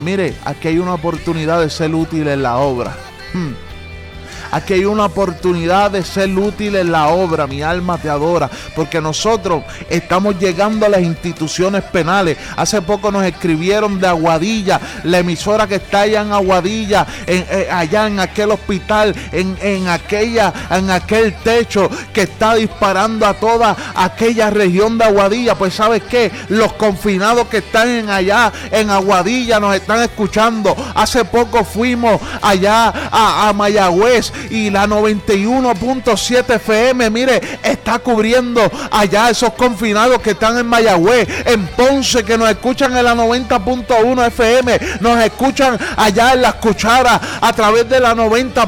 Mire, aquí hay una oportunidad de ser útil en la obra. Aquí hay una oportunidad de ser útil en la obra. Mi alma te adora, porque nosotros estamos llegando a las instituciones penales. Hace poco nos escribieron de Aguadilla, la emisora que está allá en Aguadilla, allá en aquel hospital, en aquel techo que está disparando a toda aquella región de Aguadilla. Pues ¿sabes qué? Los confinados que están allá en Aguadilla nos están escuchando. Hace poco fuimos allá a Mayagüez, y la 91.7 FM, mire, está cubriendo allá esos confinados que están en Mayagüez, en Ponce, que nos escuchan en la 90.1 FM, nos escuchan allá en Las Cucharas a través de la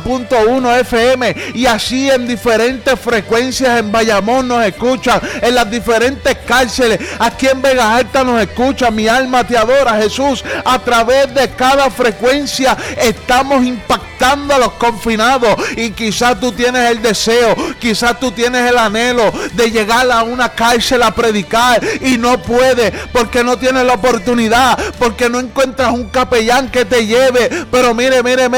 90.1 FM, y así en diferentes frecuencias. En Bayamón nos escuchan, en las diferentes cárceles, aquí en Vega Alta nos escuchan. Mi alma te adora, Jesús. A través de cada frecuencia estamos impactando a los confinados. Y quizás tú tienes el deseo, quizás tú tienes el anhelo de llegar a una cárcel a predicar y no puedes porque no tienes la oportunidad, porque no encuentras un capellán que te lleve. Pero mire,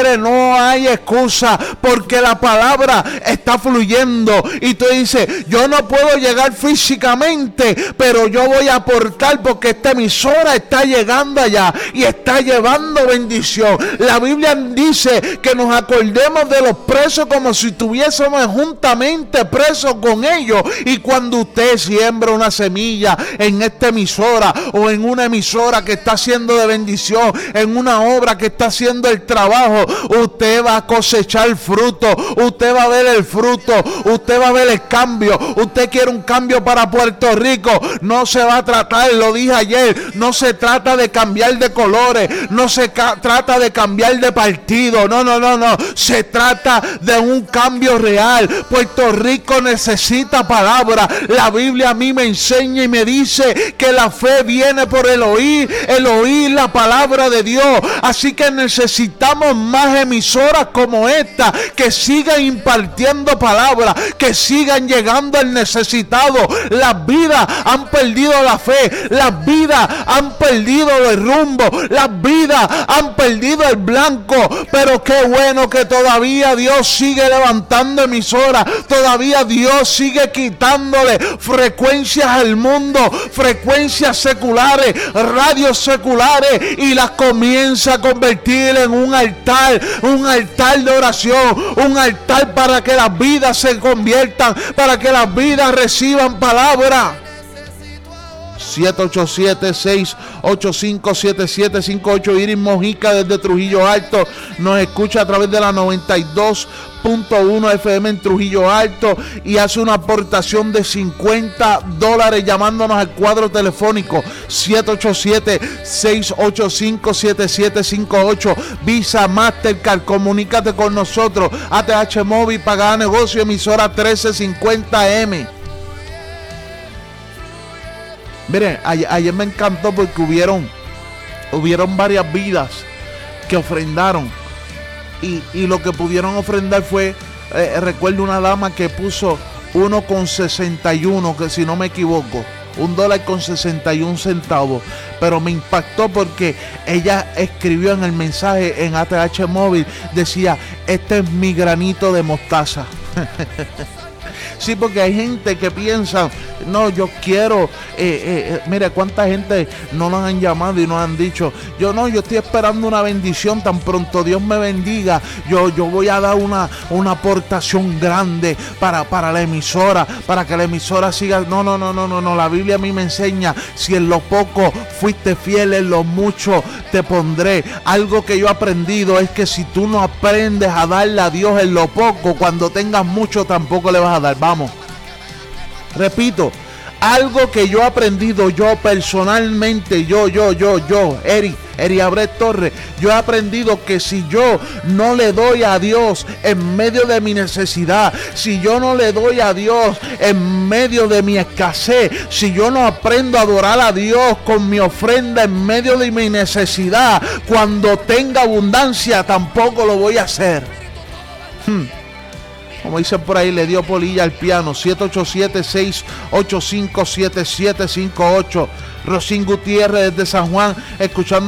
no hay excusa, porque la palabra está fluyendo y tú dices: yo no puedo llegar físicamente, pero yo voy a aportar, porque esta emisora está llegando allá y está llevando bendición. La Biblia dice que nos acordemos de los presos como si estuviésemos juntamente presos con ellos. Y cuando usted siembra una semilla en esta emisora, o en una emisora que está haciendo de bendición, en una obra que está haciendo el trabajo, usted va a cosechar fruto, usted va a ver el fruto, usted va a ver el cambio. Usted quiere un cambio para Puerto Rico, no se va a tratar, lo dije ayer, no se trata de cambiar de colores, no se trata de cambiar de partido, no, se trata de un cambio real. Puerto Rico necesita palabra. La Biblia a mí me enseña y me dice que la fe viene por el oír la palabra de Dios. Así que necesitamos más emisoras como esta, que sigan impartiendo palabra, que sigan llegando al necesitado. Las vidas han perdido la fe, las vidas han perdido el rumbo, las vidas han perdido el blanco. Pero qué bueno que todavía Dios sigue levantando emisoras, todavía Dios sigue quitándole frecuencias al mundo, frecuencias seculares, radios seculares, y las comienza a convertir en un altar de oración, un altar para que las vidas se conviertan, para que las vidas reciban palabra. 787-685-7758. Iris Mojica desde Trujillo Alto nos escucha a través de la 92.1 FM en Trujillo Alto y hace una aportación de $50 llamándonos al cuadro telefónico 787-685-7758. Visa, Mastercard, comunícate con nosotros. ATH Móvil, Pagada Negocio, emisora 1350M. Miren, ayer me encantó porque hubieron varias vidas que ofrendaron, y lo que pudieron ofrendar fue, recuerdo una dama que puso 1,61, que si no me equivoco, $1.61, pero me impactó porque ella escribió en el mensaje en ATH Móvil, decía: este es mi granito de mostaza. Sí, porque hay gente que piensa: no, yo quiero, mire cuánta gente no nos han llamado y nos han dicho: yo estoy esperando una bendición, tan pronto Dios me bendiga, yo voy a dar una aportación grande para la emisora, para que la emisora siga. No, la Biblia a mí me enseña: si en lo poco fuiste fiel, en lo mucho te pondré. Algo que yo he aprendido es que si tú no aprendes a darle a Dios en lo poco, cuando tengas mucho tampoco le vas a dar. Vamos, repito, algo que yo he aprendido, yo personalmente, yo, Eric Abret Torres, yo he aprendido que si yo no le doy a Dios en medio de mi necesidad, si yo no le doy a Dios en medio de mi escasez, si yo no aprendo a adorar a Dios con mi ofrenda en medio de mi necesidad, cuando tenga abundancia tampoco lo voy a hacer. Como dicen por ahí, le dio polilla al piano. 787-685-7758. Rosín Gutiérrez desde San Juan, escuchando